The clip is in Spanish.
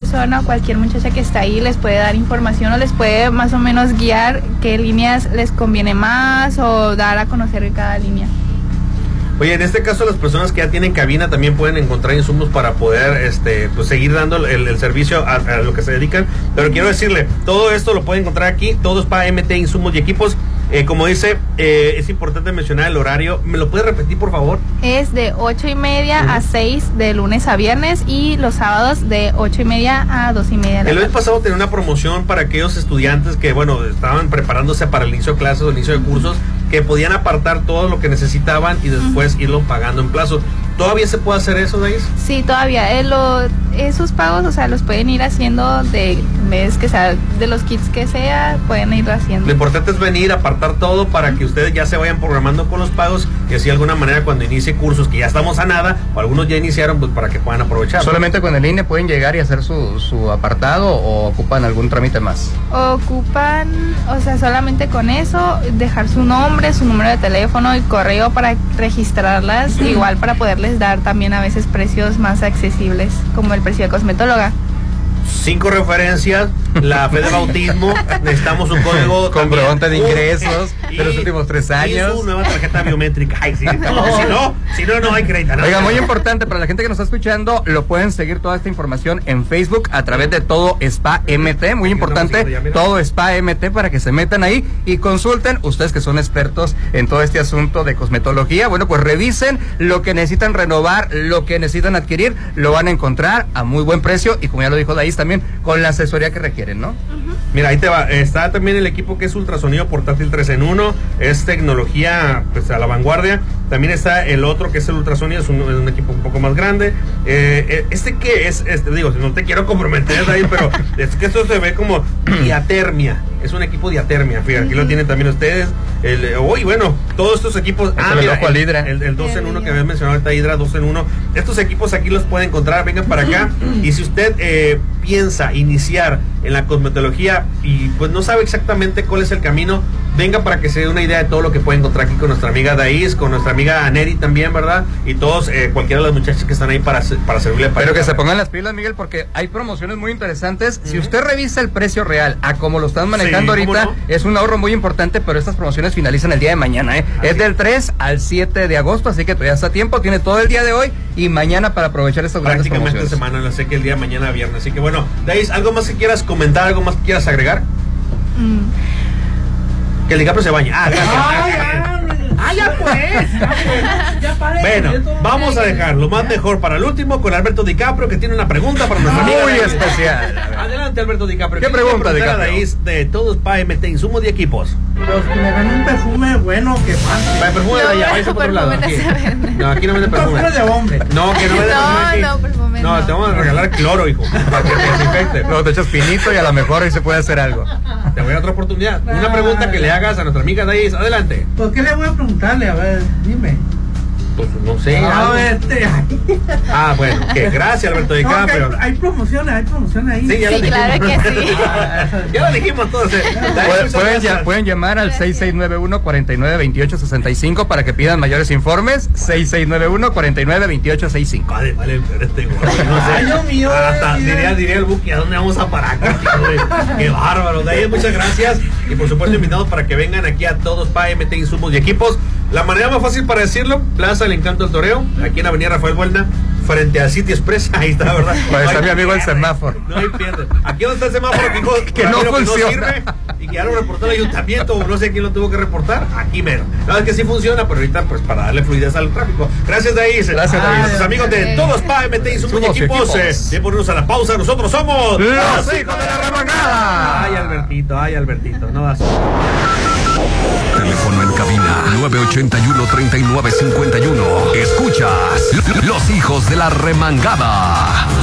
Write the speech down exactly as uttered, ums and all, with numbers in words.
persona o cualquier muchacha que está ahí les puede dar información o les puede más o menos guiar qué líneas les conviene más o dar a conocer cada línea. Oye, en este caso las personas que ya tienen cabina también pueden encontrar insumos para poder este pues seguir dando el, el servicio a, a lo que se dedican. Pero quiero decirle, todo esto lo pueden encontrar aquí, todo es para M T Insumos y Equipos. Eh, como dice, eh, es importante mencionar el horario. ¿Me lo puedes repetir, por favor? Es de ocho y media uh-huh. a seis de lunes a viernes y los sábados de ocho y media a dos y media. El mes pasado tenía una promoción para aquellos estudiantes que, bueno, estaban preparándose para el inicio de clases o el inicio de cursos, que podían apartar todo lo que necesitaban y después uh-huh. irlo pagando en plazo. ¿Todavía se puede hacer eso, Daís? Sí, todavía. Eh, lo, esos pagos, o sea, los pueden ir haciendo de mes que sea, de los kits que sea, pueden ir haciendo. Lo importante es venir, apartar todo para que ustedes ya se vayan programando con los pagos y así de alguna manera cuando inicie cursos que ya estamos a nada, o algunos ya iniciaron, pues para que puedan aprovechar. ¿Solamente con el I N E pueden llegar y hacer su, su apartado o ocupan algún trámite más? Ocupan, o sea, solamente con eso, dejar su nombre, su número de teléfono y correo para registrarlas, igual para poderles dar también a veces precios más accesibles, como el precio de cosmetóloga. Cinco referencias, la fe de bautismo, necesitamos un código comprobante de ingresos y, de los últimos tres años. Y su nueva tarjeta biométrica. Ay, sí, no, si no, si no, no hay crédito. No. Oiga, muy importante para la gente que nos está escuchando, lo pueden seguir toda esta información en Facebook a través de Todo Spa M T. Muy importante, Todo Spa M T, para que se metan ahí y consulten, ustedes que son expertos en todo este asunto de cosmetología. Bueno, pues revisen lo que necesitan renovar, lo que necesitan adquirir, lo van a encontrar a muy buen precio y, como ya lo dijo Daís, también con la asesoría que requieren, ¿no? Uh-huh. Mira, ahí te va, está también el equipo que es ultrasonido portátil tres en uno, es tecnología pues a la vanguardia. También está el otro que es el ultrasonido, es un, es un equipo un poco más grande. Eh, este que es, este, digo, no te quiero comprometer ahí, pero es que esto se ve como diatermia. Es un equipo diatermia, fíjate, aquí lo tienen también ustedes. El, uy, bueno, todos estos equipos. Ah, mira, el, el, el dos en uno que habías mencionado ahorita, Hidra, dos en uno. Estos equipos aquí los pueden encontrar, vengan para acá. Y si usted eh, piensa iniciar en la cosmetología y pues no sabe exactamente cuál es el camino, venga para que se dé una idea de todo lo que puede encontrar aquí con nuestra amiga Daís, con nuestra amiga Neri también, ¿verdad? Y todos, eh, cualquiera de las muchachas que están ahí para, para servirle. Para Pero que se pongan las pilas, Miguel, porque hay promociones muy interesantes. Uh-huh. Si usted revisa el precio real a como lo están manejando sí, ahorita, no? es un ahorro muy importante, pero estas promociones finalizan el día de mañana, ¿eh? Es del tres al siete de agosto, así que todavía está a tiempo, tiene todo el día de hoy y mañana para aprovechar estas grandes promociones. Prácticamente semana, lo sé que el día de mañana viernes, así que bueno, Daís, ¿algo más que quieras comentar, algo más que quieras agregar? Mm. Que el DiCaprio se bañe. Ah, gracias. Ah, ya, ah, ya pues. Ya, pues. Ya paré, bueno, vamos a dejar lo más mejor para el último con Alberto DiCaprio, que tiene una pregunta para nuestra amiga. Muy especial. Adelante, Alberto DiCaprio. ¿Qué, ¿Qué pregunta, DiCaprio? De Todo Spa M T, insumos y equipos. Pues que me den un perfume bueno que pase. El perfume de allá, vais a por otro lado. Aquí. No, aquí no vende perfume. Perfume de hombre. No, que no vende perfume. No, no, perfume. No, no, te vamos a regalar cloro, hijo, para que te desinfecte. No, te echas pinito y a lo mejor ahí se puede hacer algo. Te voy a dar otra oportunidad. Una pregunta que le hagas a nuestra amiga Daís. Adelante. Pues, ¿qué le voy a preguntarle? A ver, dime. Pues no sé. A ver, este. Ah, bueno, que gracias, Alberto DiCaprio. No, hay, hay promociones, hay promociones ahí. Sí, ya sí, lo dijimos. claro que sí. Ya lo dijimos todos. Eh. Pueden, pueden, ya, pueden llamar al seis seis nueve uno, cuatro nueve dos ocho seis cinco para que pidan mayores informes. seis seis nueve uno, cuatro nueve dos ocho seis cinco. Vale, vale, pero este güey, no sé. Ay, Dios mío. Hasta diría, diría el Buki, ¿a dónde vamos a parar? Qué bárbaro. De ahí, muchas gracias. Y por supuesto, invitados para que vengan aquí a Todos para M T Insumos y Equipos. La manera más fácil para decirlo, Plaza El Encanto del Toreo, aquí en Avenida Rafael Buelna, frente a City Express. Ahí está, ¿verdad? Ahí está mi amigo el semáforo. No hay pierde. Aquí donde está el semáforo que, que no funciona. Que no sirve y que ya lo reportó el ayuntamiento o no sé quién lo tuvo que reportar. Aquí mero. La verdad es que sí funciona, pero ahorita pues para darle fluidez al tráfico. Gracias, Daís. Gracias, a Daís. Los amigos de Todos para M T y sus equipos. De ponernos a la pausa. Nosotros somos los hijos de la remangada. Ay, Albertito, ay, Albertito. No das. Teléfono en cabina nueve ochenta y uno, treinta y nueve cincuenta y uno. Escuchas Los Hijos de la Remangada.